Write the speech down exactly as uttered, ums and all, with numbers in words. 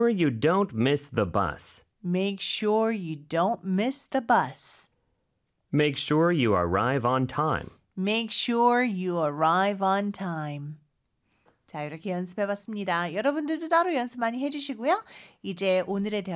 Sure you don't miss the bus. Make sure you don't miss the bus. Make sure you arrive on time. Make sure you arrive on time. 자, 이렇게 연습해봤습니다. 여러분들도 따로 연습 많이 해주시고요. 이제 오늘의 대화